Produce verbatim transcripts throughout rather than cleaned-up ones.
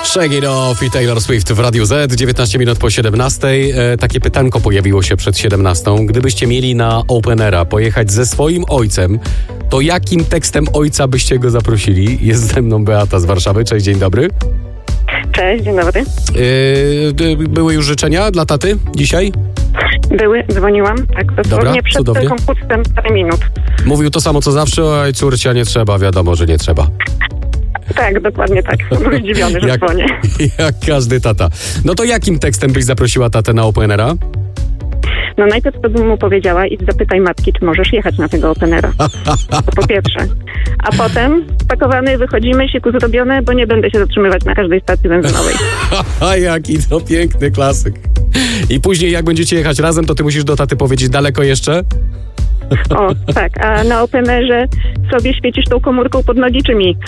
Shake It Off i Taylor Swift w Radiu Z, dziewiętnaście minut po siedemnastej. E, takie pytanko pojawiło się przed siedemnastą. Gdybyście mieli na Openera pojechać ze swoim ojcem, to jakim tekstem ojca byście go zaprosili? Jest ze mną Beata z Warszawy. Cześć, dzień dobry. Cześć, dzień dobry. E, były już życzenia dla taty dzisiaj? Były, dzwoniłam, tak, dosłownie przed cudownie. konkursem parę minut. Mówił to samo co zawsze, oj córcia nie trzeba, wiadomo, że nie trzeba. Tak, dokładnie tak. Byłem zdziwiony, że jak, dzwonię. Jak każdy tata. No to jakim tekstem byś zaprosiła tatę na Openera? No najpierw to bym mu powiedziała i zapytaj matki, czy możesz jechać na tego Openera. To po pierwsze. A potem spakowany, wychodzimy, siku zrobione, bo nie będę się zatrzymywać na każdej stacji benzynowej. A jaki to piękny klasyk. I później jak będziecie jechać razem, to ty musisz do taty powiedzieć daleko jeszcze? O, tak. A na Openerze sobie świecisz tą komórką pod nogi, czy mi?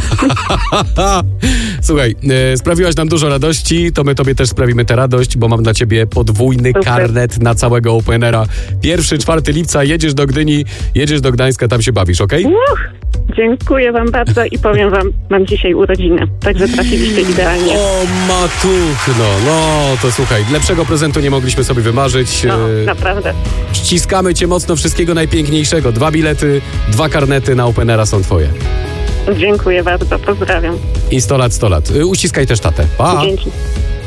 Słuchaj, e, sprawiłaś nam dużo radości, to my tobie też sprawimy tę radość, bo mam dla ciebie podwójny Super. karnet na całego Openera. Pierwszy, czwarty lipca jedziesz do Gdyni, jedziesz do Gdańska, tam się bawisz, okej? Okay? Uch, dziękuję wam bardzo i powiem wam, mam dzisiaj urodziny, także trafiliście idealnie. O matuch, no, no, to słuchaj, lepszego prezentu nie mogliśmy sobie wymarzyć. No, E, naprawdę. Ściskamy cię mocno, wszystkiego najpiękniejszego. Dwa bilety, dwa karnety na Openera są twoje. Dziękuję bardzo, pozdrawiam. I sto lat, sto lat. E, Uściskaj też tatę. Pa! Dzięki.